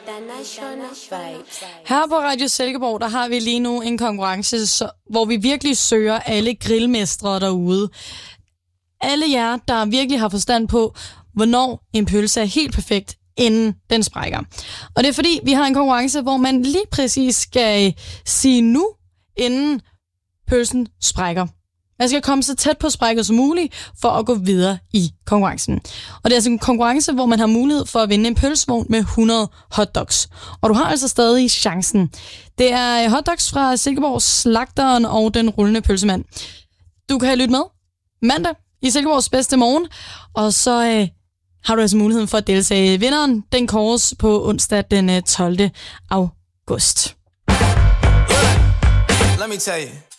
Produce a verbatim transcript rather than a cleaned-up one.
Her på Radio Silkeborg, der har vi lige nu en konkurrence, så, hvor vi virkelig søger alle grillmestre derude. Alle jer, der virkelig har forstand på, hvornår en pølse er helt perfekt, inden den sprækker. Og det er fordi, vi har en konkurrence, hvor man lige præcis skal sige nu, inden pølsen sprækker. Man skal komme så tæt på sprækket som muligt, for at gå videre i konkurrencen. Og det er altså en konkurrence, hvor man har mulighed for at vinde en pølsevogn med hundrede hotdogs. Og du har altså stadig chancen. Det er hotdogs fra Silkeborgs Slagteren og den rullende pølsemand. Du kan lytte med mandag i Silkeborgs bedste morgen, og så øh, har du altså muligheden for at deltage. Vinderen, den kåres på onsdag den tolvte august. Let me tell you.